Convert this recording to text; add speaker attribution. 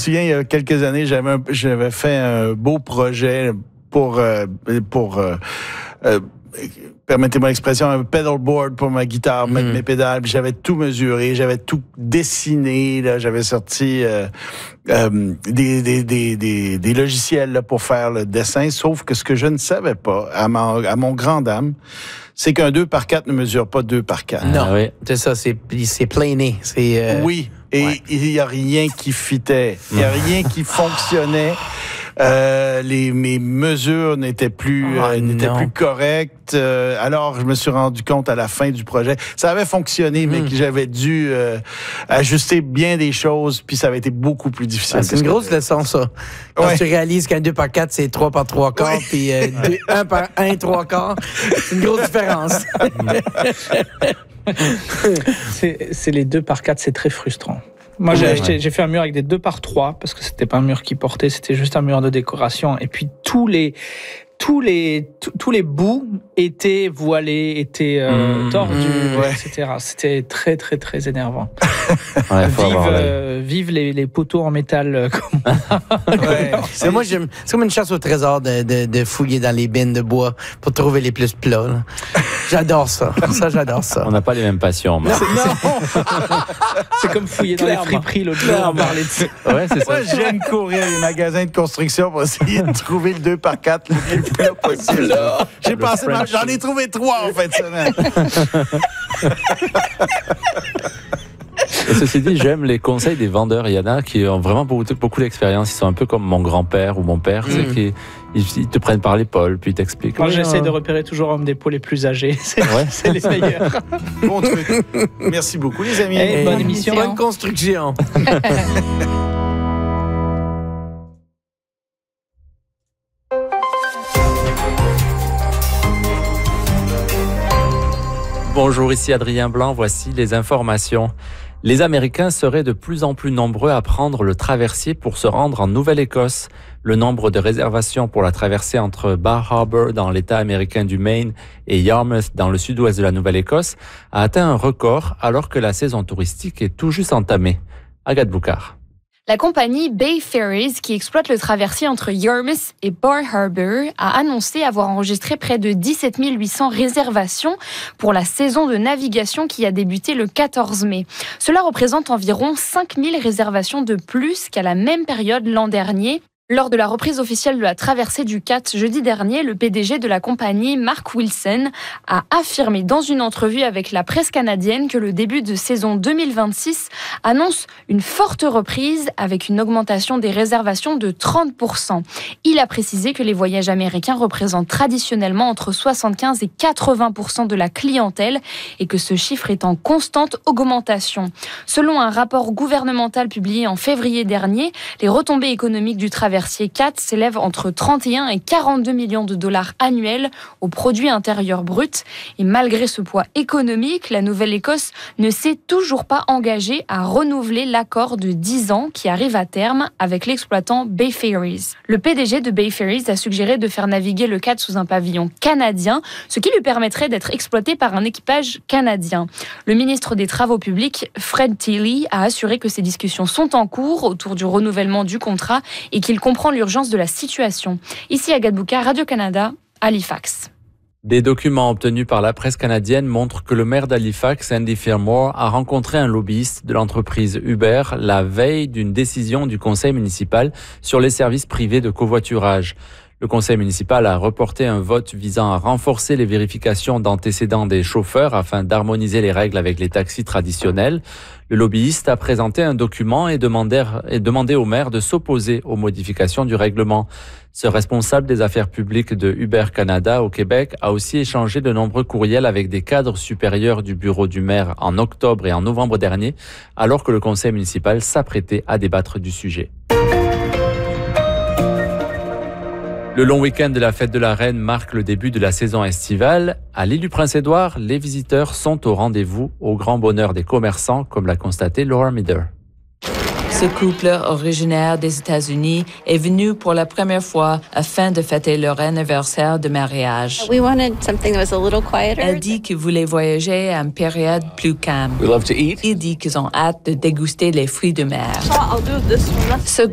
Speaker 1: souviens, il y a quelques années, j'avais fait un beau projet pour permettez-moi l'expression, un pedalboard pour ma guitare, mettre mes pédales. Puis j'avais tout mesuré, j'avais tout dessiné. Là, j'avais sorti des logiciels là, pour faire le dessin. Sauf que ce que je ne savais pas, à mon grand dame, c'est qu'un 2x4 ne mesure pas 2x4.
Speaker 2: Non, oui. C'est ça, c'est plané.
Speaker 1: Oui, et il n'y a rien qui fitait. Il n'y a rien qui fonctionnait. Mes mesures n'étaient plus correctes. Alors, je me suis rendu compte à la fin du projet. Ça avait fonctionné, mais que j'avais dû ajuster bien des choses, puis ça avait été beaucoup plus difficile.
Speaker 2: C'est une grosse leçon, ça. Quand tu réalises qu'un 2x4, c'est 3 par 3 quarts, puis 1 par 1 3 quarts, c'est une grosse différence.
Speaker 3: C'est les 2x4, c'est très frustrant. Moi, j'ai fait un mur avec des 2x3 parce que c'était pas un mur qui portait, c'était juste un mur de décoration. Et puis tous les bouts étaient voilés, étaient tordus, etc. C'était très très très énervant. Vive les poteaux en métal.
Speaker 2: C'est comme une chasse au trésor de fouiller dans les bines de bois pour trouver les plus plats. Là. J'adore ça. J'adore ça.
Speaker 4: On n'a pas les mêmes passions.
Speaker 2: Non.
Speaker 3: C'est comme fouiller dans les friperies l'autre jour, on parlait de ça.
Speaker 4: Ouais, c'est ça.
Speaker 1: Moi, j'aime courir les magasins de construction pour essayer de trouver le 2x4 le plus plat possible. J'en ai trouvé 3 en fin de semaine.
Speaker 4: Et ceci dit, j'aime les conseils des vendeurs. Il y en a qui ont vraiment beaucoup d'expérience. Ils sont un peu comme mon grand-père ou mon père. C'est qu'ils te prennent par l'épaule, puis ils t'expliquent.
Speaker 3: Moi, j'essaie de repérer toujours Home Depot les plus âgés. C'est les meilleurs.
Speaker 1: Bon truc. Merci beaucoup, les amis.
Speaker 3: Bonne émission.
Speaker 2: Bonne construction.
Speaker 4: Bonjour, ici Adrien Blanc, voici les informations. Les Américains seraient de plus en plus nombreux à prendre le traversier pour se rendre en Nouvelle-Écosse. Le nombre de réservations pour la traversée entre Bar Harbor dans l'État américain du Maine et Yarmouth dans le sud-ouest de la Nouvelle-Écosse a atteint un record alors que la saison touristique est tout juste entamée. Agathe Boucard.
Speaker 5: La compagnie Bay Ferries, qui exploite le traversier entre Yarmouth et Bar Harbor, a annoncé avoir enregistré près de 17 800 réservations pour la saison de navigation qui a débuté le 14 mai. Cela représente environ 5 000 réservations de plus qu'à la même période l'an dernier. Lors de la reprise officielle de la traversée du Cat jeudi dernier, le PDG de la compagnie, Mark Wilson, a affirmé dans une entrevue avec la presse canadienne que le début de saison 2026 annonce une forte reprise avec une augmentation des réservations de 30%. Il a précisé que les voyages américains représentent traditionnellement entre 75 et 80% de la clientèle et que ce chiffre est en constante augmentation. Selon un rapport gouvernemental publié en février dernier, les retombées économiques du traversier 4 s'élève entre 31 et 42 millions de dollars annuels au produit intérieur brut. Et malgré ce poids économique, la Nouvelle-Écosse ne s'est toujours pas engagée à renouveler l'accord de 10 ans qui arrive à terme avec l'exploitant Bay Ferries. Le PDG de Bay Ferries a suggéré de faire naviguer le 4 sous un pavillon canadien, ce qui lui permettrait d'être exploité par un équipage canadien. Le ministre des Travaux publics, Fred Tilley, a assuré que ces discussions sont en cours autour du renouvellement du contrat et qu'il comprend l'urgence de la situation. Ici Agathe Boucard, Radio-Canada, Halifax.
Speaker 4: Des documents obtenus par la presse canadienne montrent que le maire d'Halifax, Andy Fermor, a rencontré un lobbyiste de l'entreprise Uber la veille d'une décision du conseil municipal sur les services privés de covoiturage. Le conseil municipal a reporté un vote visant à renforcer les vérifications d'antécédents des chauffeurs afin d'harmoniser les règles avec les taxis traditionnels. Le lobbyiste a présenté un document et demandé au maire de s'opposer aux modifications du règlement. Ce responsable des affaires publiques de Uber Canada au Québec a aussi échangé de nombreux courriels avec des cadres supérieurs du bureau du maire en octobre et en novembre dernier, alors que le conseil municipal s'apprêtait à débattre du sujet. Le long week-end de la fête de la Reine marque le début de la saison estivale. À l'île du Prince-Édouard, les visiteurs sont au rendez-vous, au grand bonheur des commerçants, comme l'a constaté Laura Mider.
Speaker 6: Ce couple originaire des États-Unis est venu pour la première fois afin de fêter leur anniversaire de mariage. Elle dit qu'ils voulaient voyager à une période plus calme. Il dit qu'ils ont hâte de déguster les fruits de mer. Ce